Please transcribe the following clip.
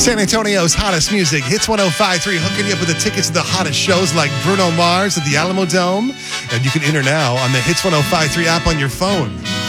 San Antonio's hottest music, Hits 105.3, hooking you up with the tickets to the hottest shows like Bruno Mars at the Alamo Dome. And you can enter now on the Hits 105.3 app on your phone.